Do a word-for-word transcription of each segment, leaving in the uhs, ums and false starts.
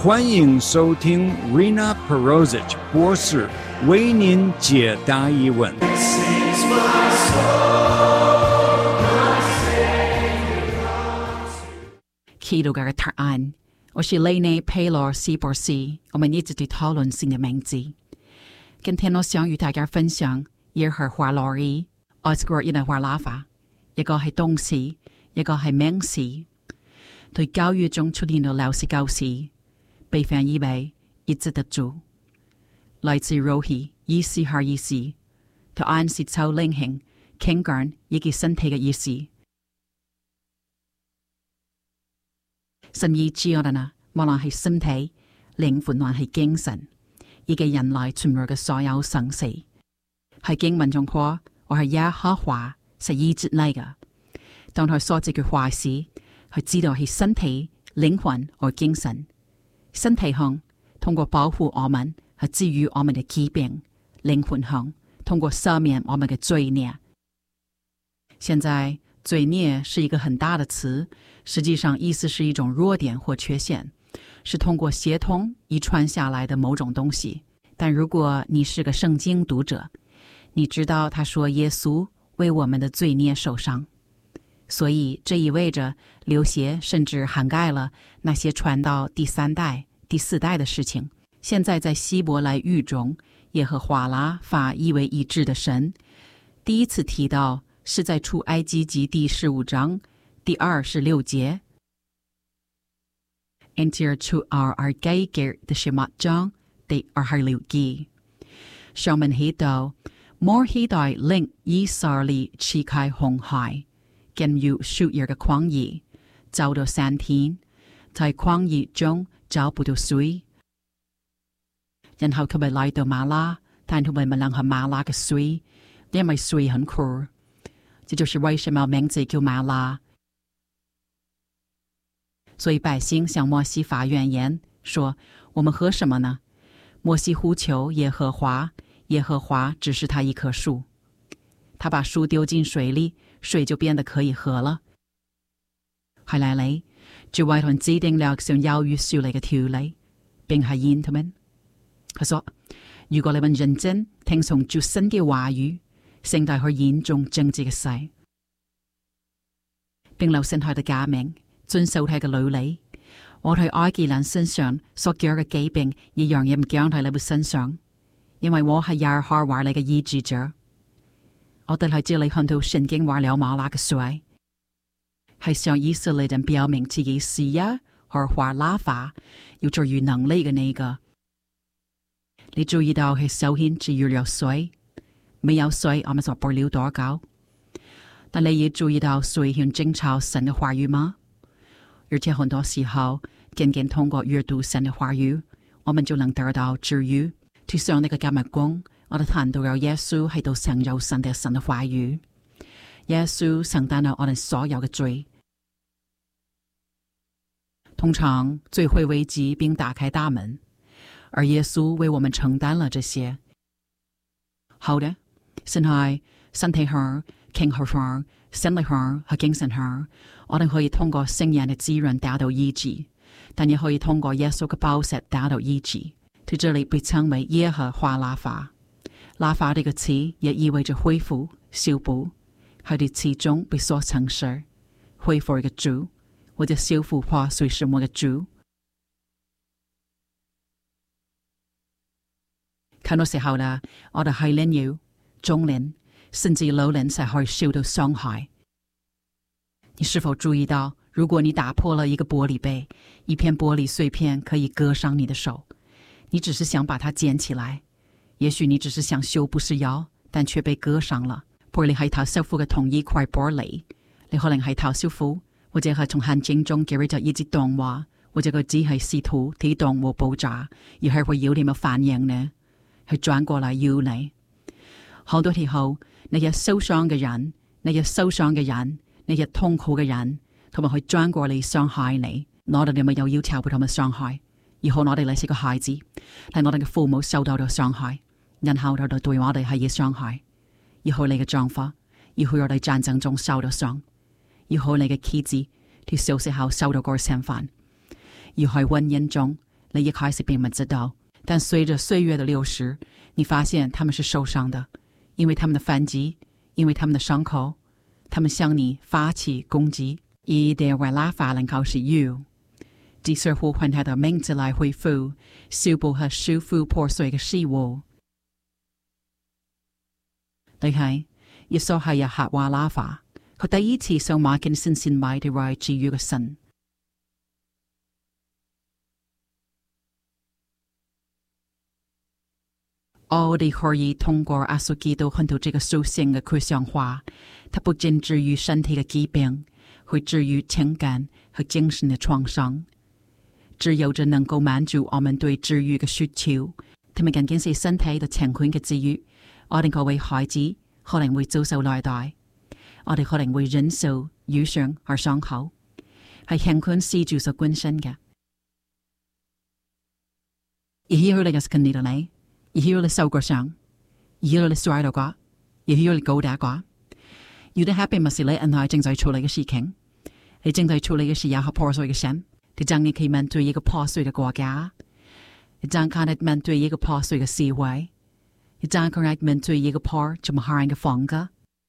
欢迎收听 Rina Perosic 博士为您解答疑问。 祈禱嘅答案，我是雷內佩羅斯博士，我們一直在討論神嘅名字。今天我想與大家分享耶和華羅伊，愛斯國耶和華拉法，一個係動詞，一個係名詞。對教育中出現咗六十九次，被翻譯為一直得住，來自 Rohi， 意思係意思，答案是超靈性、傾幹以及身體嘅意思。神意知我哋呢，無論係身體、靈魂還係精神，以及人類存活嘅所有生死，喺經文中講，我係耶和華是醫治你嘅。當佢說這句話時，佢知道係身體、靈魂和精神。身體上通過保護我們，係治癒我們嘅疾病；靈魂上通過赦免我們嘅罪孽。現在罪孽是一個很大的詞，實際上意思是一種弱點或缺陷，是通過血統遺傳下來的某種東西。但如果你是個聖經讀者，你知道他說耶穌為我們的罪孽受傷，所以這意味着流血甚至涵蓋了那些傳到第三代、第四代的事情。現在在希伯來語中，耶和華拉法意為醫治的神，第一次提到是在出埃及記第十五章第二十六節。Enter to our 二基記第十八章第二十六節，上面提到摩西帶領以色列離開紅海，進入曠野嘅曠野，走到三天，在曠野中找不到水，然後佢們來到馬拉，但佢們唔能喝馬拉嘅水，因為水很苦。這就是為什麼名字叫馬拉。所以百姓向摩西發怨言，說：我們喝什麼呢？摩西呼求耶和華，耶和華指示他一棵樹，他把樹丟進水裏，水就變得可以喝了。後來嚟就為他們制定了像魷魚樹嚟嘅條例，並係應他們。佢說：如果你們認真聽從主神嘅話語，聖大去嚴重政治嘅事，並留心佢嘅誡命，遵守佢嘅律例，我喺埃及人身上所講嘅疾病，一樣也唔講喺你們身上，因為我係耶和華你嘅醫治者。我哋喺這裏看到聖經話了馬拉嘅水，係向以色列人表明自己是耶和華拉法，有治癒能力嘅那個。你注意到係首先只要有水，沒有水我們就不了禱告。但你也注意到水向爭吵神嘅話語嗎？而且很多時候，僅僅通過閱讀神嘅話語，我們就能得到治癒。就像呢個今日講，我哋談到有耶穌喺度成就神嘅神嘅話語，耶穌承擔了我哋所有嘅罪。通常罪會危機並打開大門，而耶穌為我們承擔了這些。好的，現在身體上、情緒上、心理上和精神上，我哋可以通過聖人嘅滋潤達到醫治，但也可以通過耶穌嘅寶血達到醫治。在這裏被稱為耶和華拉法。拉法這個詞也意味着恢復、修補，喺啲詞中被所稱是恢復嘅主，或者修復破碎什麼嘅主。很多時候啦，我哋係年幼、中年甚至老年才會受到傷害。你是否注意到，如果你打破了一個玻璃杯，一片玻璃碎片可以割傷你的手，你只是想把它撿起來，也許你只是想修補是有，但卻被割傷了。玻璃係透修復嘅同一塊玻璃，你可能係透修復，或者係從環境中給咗一隻動畫，或者佢只係試圖睇動物爆炸，而係會有點嘅反應呢？係轉過來要你。好多時候，那些受傷嘅人，那些受傷嘅人，那些痛苦嘅人，同埋去轉過嚟傷害你，我哋咪又要調配他們傷害。以後我哋嚟是個孩子，但我哋嘅父母受到咗傷害，然後佢哋對我哋係要傷害。以後你嘅丈夫，以後我哋戰爭中受到傷，以後你嘅妻子，喺小時候受到過侵犯，而喺婚姻中， 你一开始并不知道，但随着岁月的流逝，你发现他们是受伤的，因为他们的反击，因为他们的伤口，他们向你发起攻击。以的为拉法能告诉 you， 即是呼唤他的名字来恢复、修补和修复破碎的事物。你睇，耶穌係日客話拉法，佢第一次想馬經先先買地來治癒嘅神。我哋可以通過耶穌基督看到這個屬性嘅具象化，它不僅治癒身體嘅疾病，會治癒情感和精神的創傷。只有這能夠滿足我們對治癒嘅需求，同埋僅僅是身體的情況嘅治癒。我哋各位孩子可能會遭受虐待，我哋可能會忍受瘀傷和傷口，係情況是主所關心嘅。而喺佢哋嘅經歷度嚟，而喺佢哋受過傷，而喺佢哋摔到過，而喺佢哋高打過。有啲 happy 咪是你恩愛正在處理嘅事情，你正在處理嘅是有破碎嘅心，你正係面對一個破碎嘅國家，你正係面對一個破碎嘅社會。你正係面對一個破這麼嚇人嘅房子，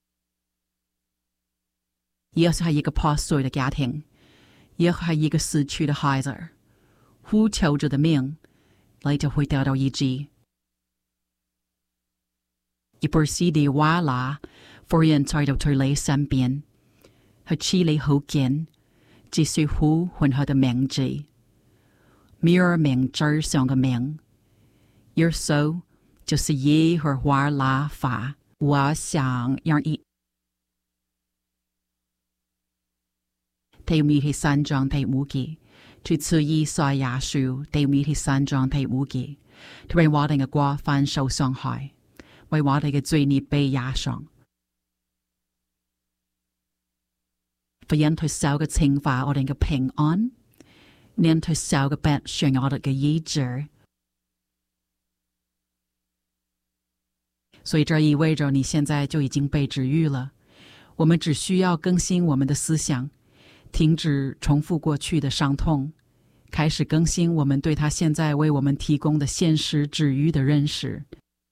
也係一個破碎嘅家庭，也係一個死去嘅孩子，呼求着的命，你就會得到醫治。一本是的話啦，婦人在到佢你身邊，去黐你好近，只需呼喚佢的名字，名名字上嘅名，耶穌。就是耶和華拉法，我想讓一第五第三章第五節，出自以賽亞書第五第三章第五節，佢為我哋嘅過犯受傷害，為我哋嘅罪孽被壓傷，為因佢受嘅懲罰我哋嘅平安，因佢受嘅病讓我哋嘅醫治。所以这意味着你现在就已经被治愈了。我们只需要更新我们的思想，停止重复过去的伤痛，开始更新我们对他现在为我们提供的现实治愈的认识。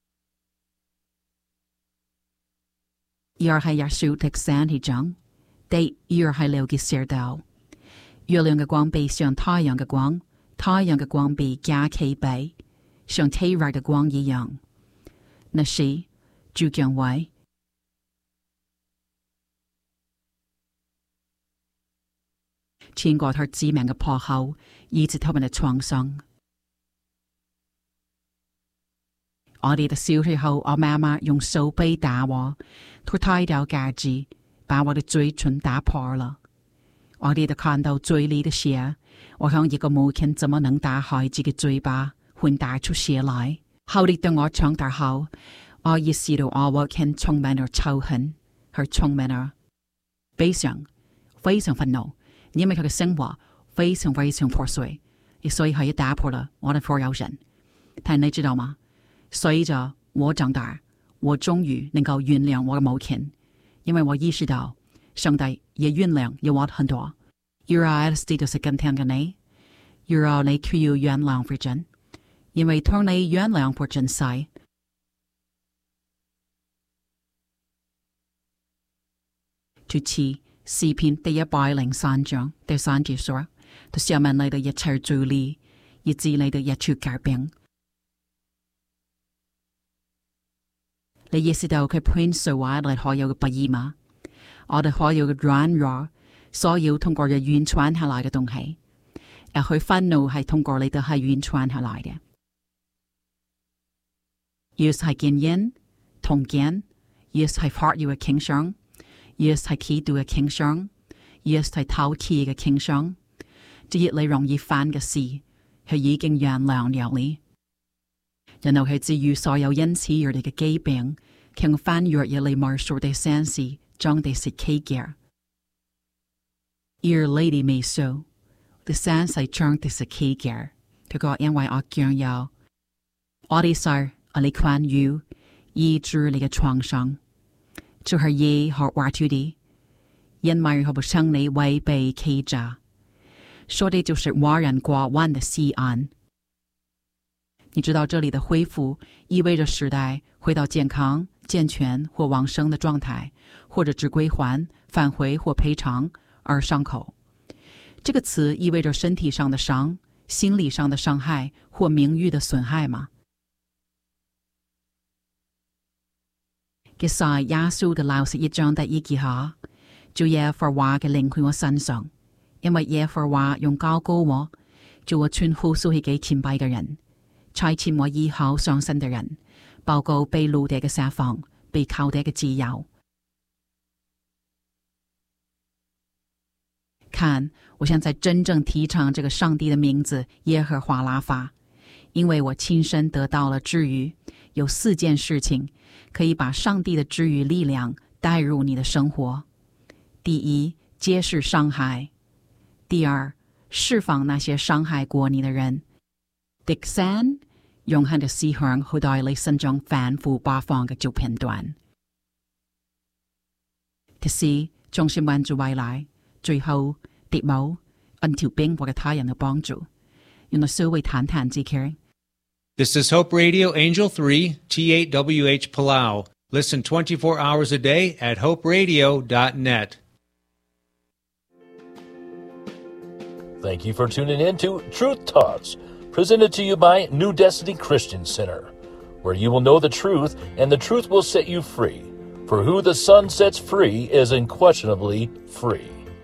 以而係耶穌第三章，第二係六嘅寫到，月亮嘅光比像太陽嘅光，太陽嘅光比加倍倍，像太陽嘅光一樣。那時主將會穿過他致命嘅破口，醫治他們嘅創傷。我哋的小時候，我媽媽用手背打我，佢睇到戒指，把我的嘴唇打破了。我哋都看到嘴裡的血，我想一個母親怎麼能打孩子嘅嘴巴，會打出血來？後嚟當我長大後，我意識到我母親充滿了仇恨，和充滿了悲傷，非常憤怒，因為佢嘅生活非常非常破碎，所以佢也打破了我的所有人。但你知道嗎？隨着我長大，我終於能夠原諒我嘅母親，因為我意識到上帝也原諒了我很多。而我知道是今天嘅你，而你需要原諒父親，因為當你原諒父親時，主持詩篇第一百零三章第三節說：他赦免你的一切罪孽，醫治你的一切疾病。你意識到佢寬恕我哋所有嘅不義嗎？我哋所有嘅軟弱，所有通過嘅遺傳下來嘅東西，而佢憤怒係通過你哋係遺傳下來嘅。要係經驗、同見，要係發育嘅傾向，要係嫉妒嘅傾向，要係偷竊嘅傾向，這一你容易犯嘅事，佢已經原諒了你。然後係治癒所有因此而嚟嘅疾病，強翻弱嘢嚟mar數的sense，將的是企嘅。而你哋未數，的 sense 將的是企嘅。佢講因為我強有，我哋係我哋關於醫治你嘅創傷，就係耶和華主的，因為佢不想你違背企着，說的就是華人過彎的思案。 你知道这里的恢复意味着时代回到健康、健全或旺盛的状态，或者只归还、返回或赔偿而伤口。这个词意味着身体上的伤、心理上的伤害或名誉的损害嗎？嘅在耶穌嘅六十一章第一節下，就耶和華嘅靈喺我身上，因為耶和華用膏膏我，叫我傳呼蘇起給前輩嘅人，差遣我醫好傷身嘅人，報告被擄的嘅釋放，被扣的嘅自由。看，我现在真正提倡这个上帝的名字耶和华拉法，因为我亲身得到了治愈。有四件事情可以把上帝的治愈力量带入你的生活。第一，揭示伤害；第二，释放那些傷害過你的人；第三，永恆的思想去代你身中反覆播放嘅舊片段；第四，重新揾住未來；最後，第五，按條兵或者他人嘅幫助，用嚟社會談談自己。 This is Hope Radio Angel three, T eight W H Palau. Listen twenty-four hours a day at hope radio dot net. Thank you for tuning in to Truth Talks, presented to you by New Destiny Christian Center, where you will know the truth and the truth will set you free. For who the Son sets free is unquestionably free.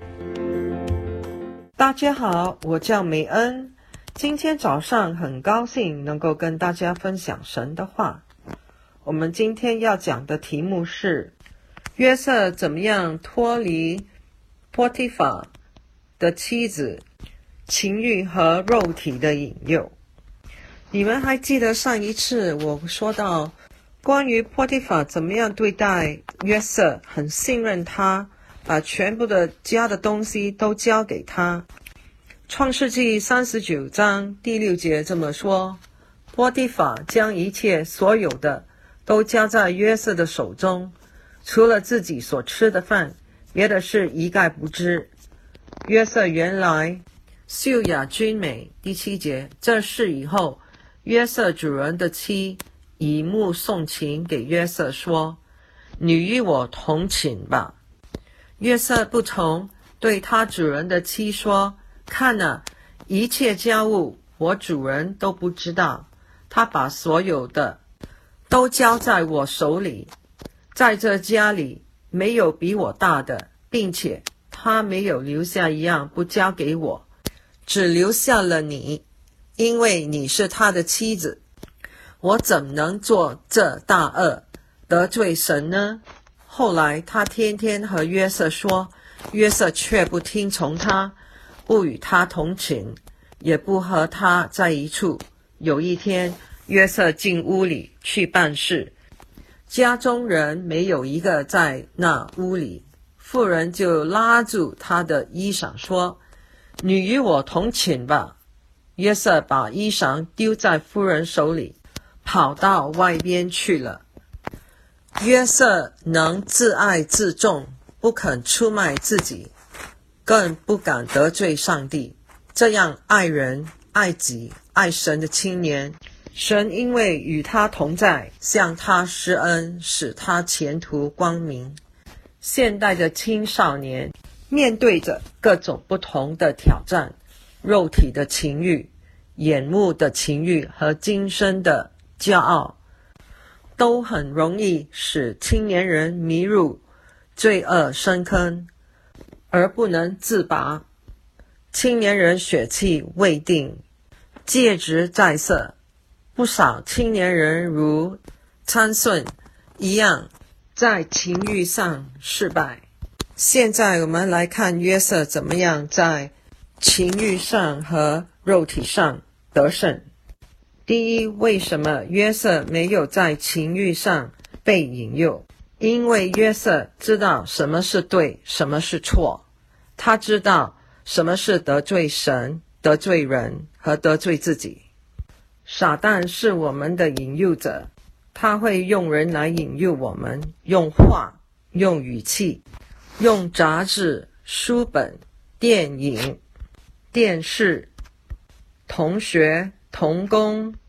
大家好，我叫梅恩。今天早上很高兴能够跟大家分享神的话。我们今天要讲的题目是约瑟怎么样脱离波提法的妻子情欲和肉体的引诱。你们还记得上一次我说到关于波提法怎么样对待约瑟，很信任他，把全部的家的东西都交给他。创世纪三十九章第六节这么说，波提法将一切所有的都交在约瑟的手中，除了自己所吃的饭，别的事一概不知。约瑟原来秀雅俊美。第七节，这事以后，约瑟主人的妻以目送情给约瑟说，你与我同寝吧。约瑟不从，对他主人的妻说，看啊，一切家务我主人都不知道，他把所有的都交在我手里，在这家里没有比我大的，并且他没有留下一样不交给我，只留下了你，因为你是他的妻子。我怎能做这大恶，得罪神呢？后来他天天和约瑟说，约瑟却不听从他，不与他同寝，也不和他在一处。有一天，约瑟进屋里去办事，家中人没有一个在那屋里，妇人就拉住他的衣裳说，你与我同寝吧。约瑟把衣裳丢在妇人手里，跑到外边去了。约瑟能自爱自重，不肯出卖自己，更不敢得罪上帝。这样爱人、爱己、爱神的青年，神因为与他同在，向他施恩，使他前途光明。现代的青少年面对着各种不同的挑战，肉体的情欲、眼目的情欲和今生的骄傲，都很容易使青年人迷入罪恶深坑，而不能自拔。青年人血气未定，戒之在色，不少青年人如参孙一样，在情欲上失败。现在我们来看约瑟怎么样在情欲上和肉体上得胜。第一，为什么约瑟没有在情欲上被引诱？因为约瑟知道什么是对，什么是错。他知道什么是得罪神、得罪人和得罪自己。撒旦是我们的引诱者，他会用人来引诱我们，用话、用语气、用杂志、书本、电影、电视、同学、同工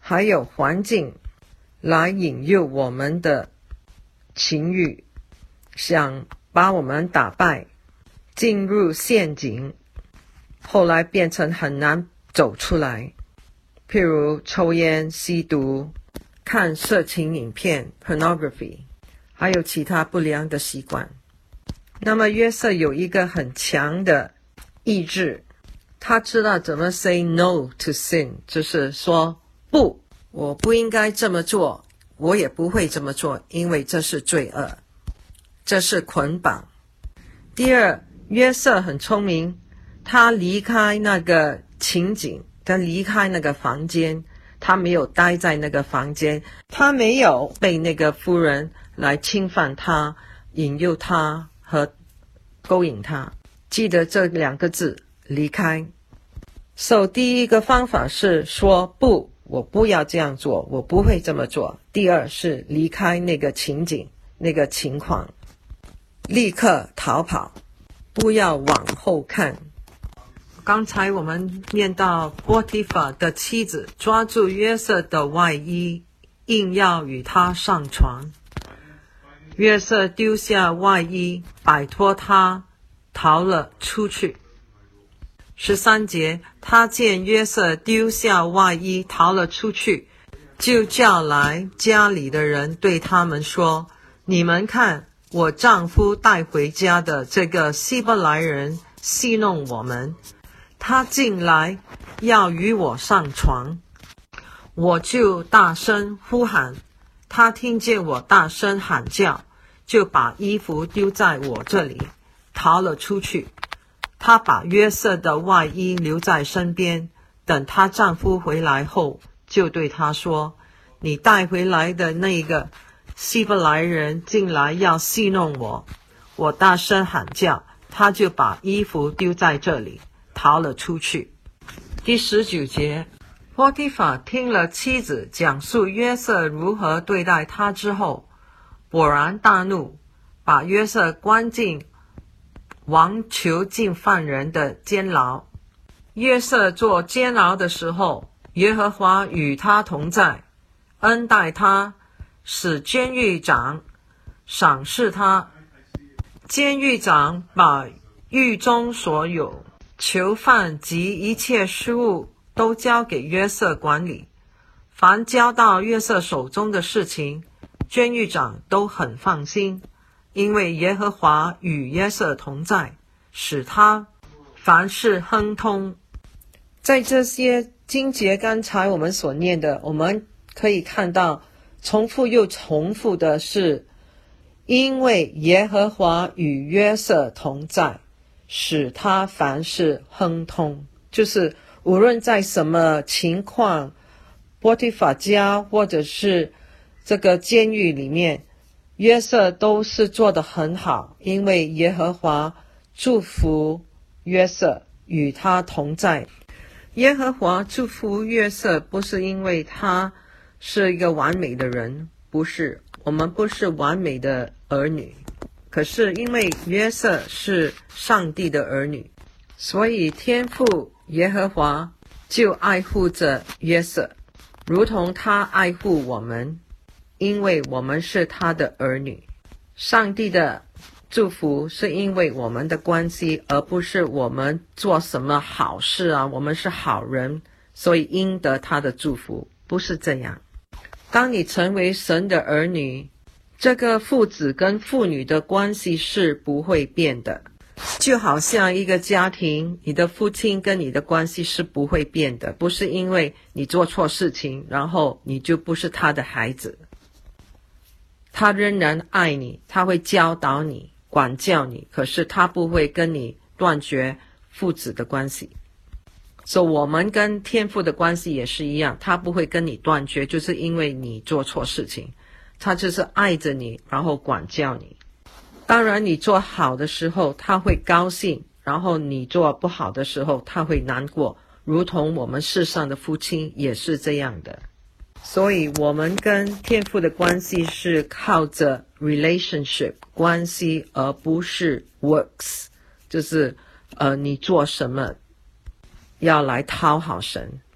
还有环境来引诱我们的情欲，想把我们打败，进入陷阱，后来变成很难走出来。譬如抽烟、吸毒、看色情影片 pornography， 还有其他不良的习惯。那么约瑟有一个很强的意志，他知道怎么 say no to sin， 就是说不，我不应该这么做，我也不会这么做，因为这是罪恶，这是捆绑。第二，约瑟很聪明，他离开那个情景，他离开那个房间，他没有待在那个房间，他没有被那个妇人来侵犯他，引诱他和勾引他。记得这两个字，离开。So 第一个方法是说不，我不要这样做，我不会这么做。第二是离开那个情景，那个情况，立刻逃跑，不要往后看。刚才我们念到波提法的妻子抓住约瑟的外衣，硬要与他上床。约瑟丢下外衣，摆脱他，逃了出去。十三节，他见约瑟丢下外衣逃了出去，就叫来家里的人，对他们说：你们看，我丈夫带回家的这个希伯来人戏弄我们，他进来要与我上床，我就大声呼喊，他听见我大声喊叫，就把衣服丢在我这里，逃了出去。她把约瑟的外衣留在身边，等她丈夫回来后，就对他说：你带回来的那个希伯来人进来要戏弄我，我大声喊叫，他就把衣服丢在这里，逃了出去。第十九节，波提法听了妻子讲述约瑟如何对待他之后，勃然大怒，把约瑟关进王囚禁犯人的监牢。约瑟做监牢的时候，耶和华与他同在，恩待他，使监狱长赏识他。监狱长把狱中所有囚犯及一切事务都交给约瑟管理，凡交到约瑟手中的事情，监狱长都很放心，因为耶和华与约瑟同在，使他凡事亨通。在这些经节刚才我们所念的，我们可以看到重复又重复的是，因为耶和华与约瑟同在，使他凡事亨通。就是无论在什么情况，波提法家或者是这个监狱里面，约瑟都是做得很好，因为耶和华祝福约瑟，与他同在。耶和华祝福约瑟，不是因为他是一个完美的人，不是，我们不是完美的儿女，可是因为约瑟是上帝的儿女，所以天父耶和华就爱护着约瑟，如同他爱护我们，因为我们是他的儿女。上帝的祝福是因为我们的关系，而不是我们做什么好事啊，我们是好人，所以应得他的祝福，不是这样。当你成为神的儿女，这个父子跟父女的关系是不会变的，就好像一个家庭，你的父亲跟你的关系是不会变的，不是因为你做错事情，然后你就不是他的孩子。他仍然爱你，他会教导你，管教你，可是他不会跟你断绝父子的关系。所以我们跟天父的关系也是一样，他不会跟你断绝，就是因为你做错事情，他就是爱着你，然后管教你。当然你做好的时候他会高兴，然后你做不好的时候他会难过，如同我们世上的父亲也是这样的。所以我们跟天父的关系是靠着 relationship 关系，而不是 works， 就是呃你做什么要来讨好神。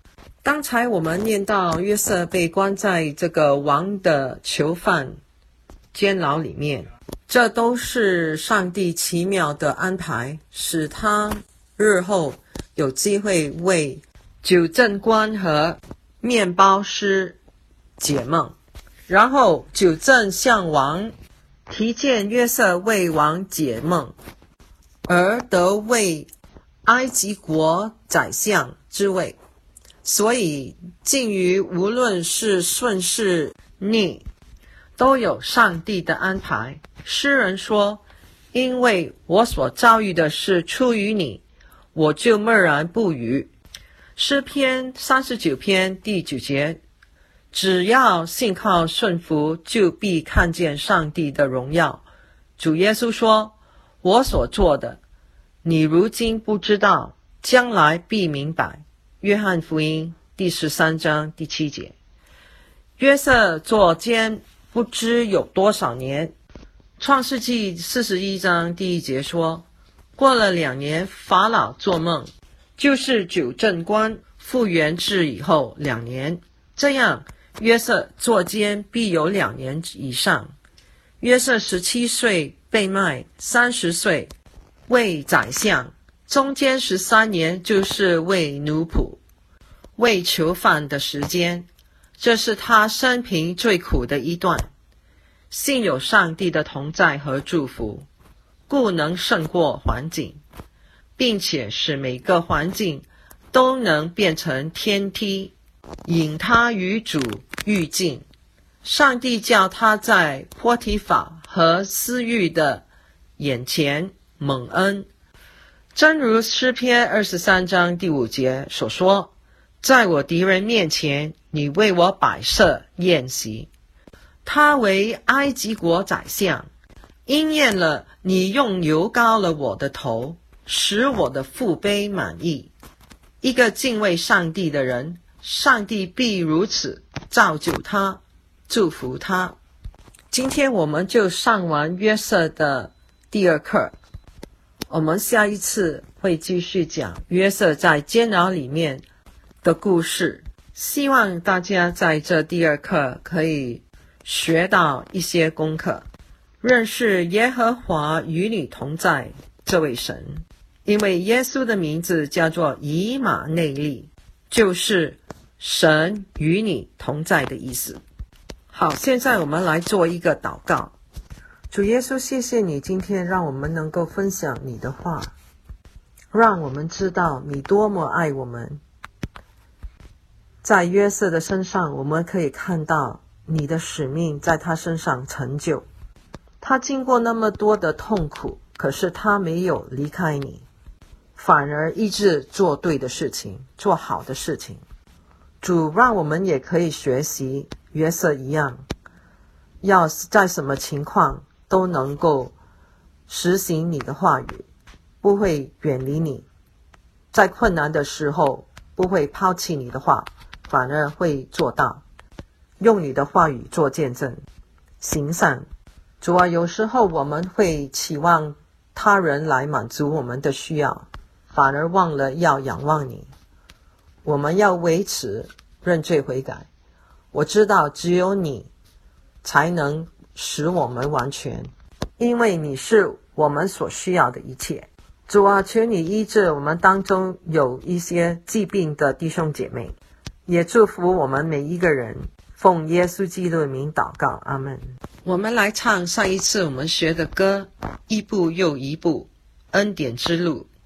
刚才我们念到约瑟被关在这个王的囚犯监牢里面，这都是上帝奇妙的安排，使他日后有机会为酒政官和面包师解梦。然后酒政向王提荐约瑟为王解梦，而得为埃及国宰相之位。所以境遇无论是顺是逆，都有上帝的安排。诗人说，因为我所遭遇的是出于你，我就默然不语。诗篇三十九篇第九节，只要信靠顺服，就必看见上帝的荣耀。主耶稣说，我所做的，你如今不知道，将来必明白。约翰福音第十三章第七节。约瑟坐监不知有多少年。创世纪四十一章第一节说，过了两年，法老做梦，就是酒政官复原制以后两年，这样约瑟坐监必有两年以上。约瑟十七岁被卖，三十岁为宰相，中间十三年就是为奴仆、为囚犯的时间，这是他生平最苦的一段。幸有上帝的同在和祝福，故能胜过环境，并且使每个环境都能变成天梯，引他与主愈近。上帝叫他在波提法和私欲的眼前蒙恩，正如诗篇二十三章第五节所说，在我敌人面前，你为我摆设宴席。他为埃及国宰相，应验了你用油膏了我的头，使我的腹杯满溢。一个敬畏上帝的人，上帝必如此造就他，祝福他。今天我们就上完约瑟的第二课，我们下一次会继续讲约瑟在监牢里面的故事。希望大家在这第二课可以学到一些功课，认识耶和华与你同在这位神，因为耶稣的名字叫做以马内利，就是神与你同在的意思。好，现在我们来做一个祷告。主耶稣，谢谢你今天让我们能够分享你的话，让我们知道你多么爱我们。在约瑟的身上，我们可以看到你的使命在他身上成就。他经过那么多的痛苦，可是他没有离开你，反而一直做对的事情，做好的事情。主，让我们也可以学习约瑟一样，要在什么情况都能够实行你的话语，不会远离你，在困难的时候不会抛弃你的话，反而会做到，用你的话语做见证，行善。主啊，有时候我们会期望他人来满足我们的需要，反而忘了要仰望你。我们要维持认罪悔改。我知道只有你才能使我们完全，因为你是我们所需要的一切。主啊，求你医治我们当中有一些疾病的弟兄姐妹，也祝福我们每一个人，奉耶稣基督的名祷告，阿们。我们来唱上一次我们学的歌，一步又一步，恩典之路。